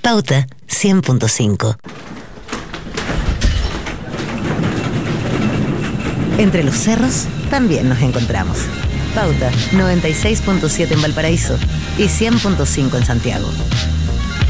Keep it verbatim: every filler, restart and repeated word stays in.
Pauta cien punto cinco. Entre los cerros también nos encontramos. Pauta noventa y seis punto siete en Valparaíso y cien punto cinco en Santiago.